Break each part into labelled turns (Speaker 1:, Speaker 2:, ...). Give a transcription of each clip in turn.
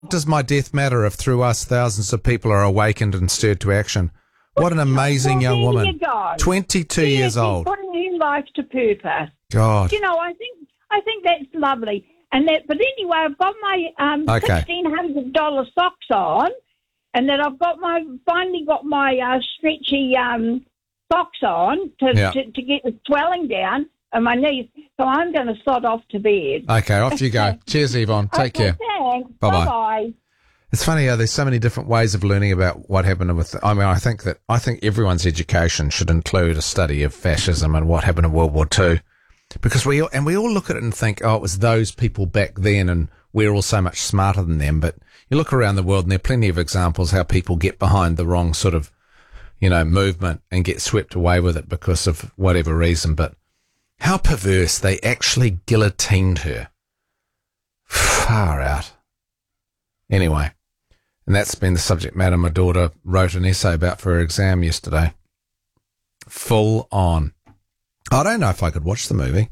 Speaker 1: Does my death matter if through us thousands of people are awakened and stirred to action? What an amazing young woman.
Speaker 2: There you go.
Speaker 1: 22 years old.
Speaker 2: Put a new life to purpose.
Speaker 1: God.
Speaker 2: You know, I think that's lovely. But anyway, I've got my $1,600 socks on, and then I've finally got my stretchy socks on to get the swelling down on my knees. So I'm going to sod off to bed.
Speaker 1: Okay, off you go. Cheers, Yvonne. Take care.
Speaker 2: Thanks.
Speaker 1: Bye-bye.
Speaker 2: Bye-bye.
Speaker 1: It's funny how there's so many different ways of learning about what happened with. I think everyone's education should include a study of fascism and what happened in World War II, because we all look at it and think, oh, it was those people back then, and we're all so much smarter than them. But you look around the world, and there are plenty of examples how people get behind the wrong sort of, movement and get swept away with it because of whatever reason. But how perverse, they actually guillotined her. Far out. Anyway. And that's been the subject matter my daughter wrote an essay about for her exam yesterday. Full on. I don't know if I could watch the movie.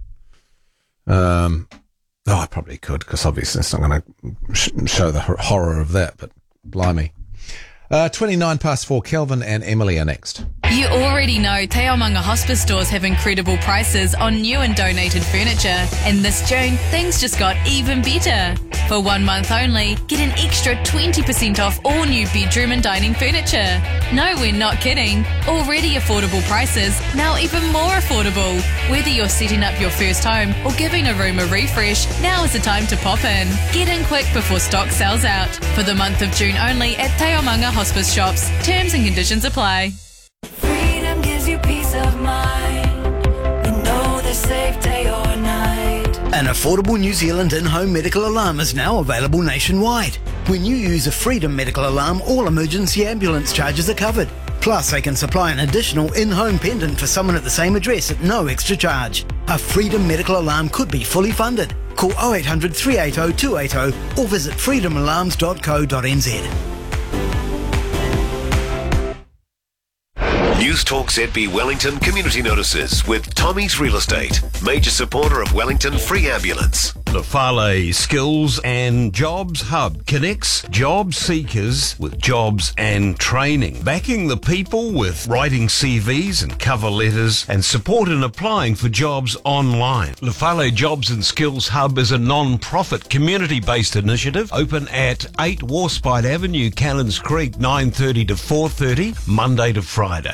Speaker 1: I probably could, because obviously it's not going to show the horror of that, but blimey. 4:29, Kelvin and Emily are next.
Speaker 3: You already know Te Aomanga Hospice stores have incredible prices on new and donated furniture. And this June, things just got even better. For 1 month only, get an extra 20% off all new bedroom and dining furniture. No, we're not kidding. Already affordable prices, now even more affordable. Whether you're setting up your first home or giving a room a refresh, now is the time to pop in. Get in quick before stock sells out. For the month of June only at Te Aomanga Hospice shops. Terms and conditions apply.
Speaker 4: Freedom gives you peace of mind. You know the safe day or night.
Speaker 5: An affordable New Zealand in-home medical alarm is now available nationwide. When you use a Freedom medical alarm, all emergency ambulance charges are covered. Plus, they can supply an additional in-home pendant for someone at the same address at no extra charge. A Freedom medical alarm could be fully funded. Call 0800 380 280 or visit freedomalarms.co.nz.
Speaker 6: News Talk ZB Wellington community notices with Tommy's Real Estate, major supporter of Wellington Free Ambulance.
Speaker 7: The Fale Skills and Jobs Hub connects job seekers with jobs and training, backing the people with writing CVs and cover letters and support in applying for jobs online. The Fale Jobs and Skills Hub is a non-profit community-based initiative open at 8 Warspite Avenue, Callans Creek, 9:30 to 4:30, Monday to Friday.